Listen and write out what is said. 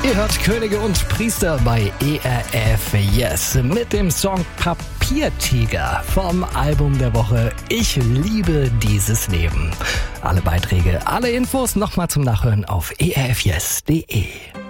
Ihr hört Könige und Priester bei ERF Yes mit dem Song Papiertiger vom Album der Woche Ich liebe dieses Leben. Alle Beiträge, alle Infos nochmal zum Nachhören auf erfyes.de.